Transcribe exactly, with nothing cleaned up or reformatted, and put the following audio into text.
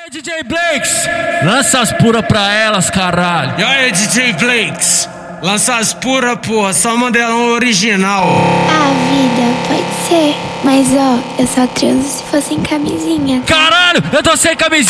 aí, D J Blakes, lança as puras pra elas, caralho. E aí, D J Blakes, lança as puras, porra, só modelão original. Ah, vida, pode ser. Mas ó, eu só transo se for sem camisinha. Caralho, eu tô sem camisinha.